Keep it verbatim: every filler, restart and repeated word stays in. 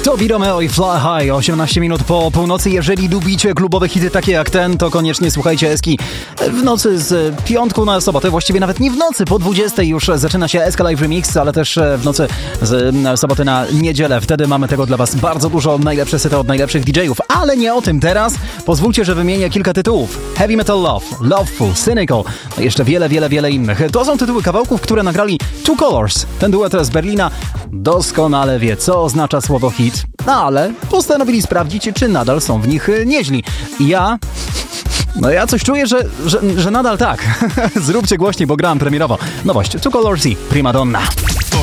Tobi Romeo i Fly High, osiemnaście minut po północy. Jeżeli lubicie klubowe hity takie jak ten, to koniecznie słuchajcie Eski w nocy z piątku na sobotę. Właściwie nawet nie w nocy, po dwudziestej już zaczyna się Eska Live Remix, ale też w nocy z soboty na niedzielę. Wtedy mamy tego dla was bardzo dużo, najlepsze sety od najlepszych didżejów. Ale nie o tym teraz. Pozwólcie, że wymienię kilka tytułów. Heavy Metal Love, Loveful, Cynical, no jeszcze wiele, wiele, wiele innych. To są tytuły kawałków, które nagrali Two Colors. Ten duet z Berlina doskonale wie, co oznacza słowo hit, no ale postanowili sprawdzić, czy nadal są w nich nieźli. I ja... No ja coś czuję, że, że, że nadal tak. Zróbcie głośniej, bo grałem premierowo. Nowość Two Colors i Primadonna.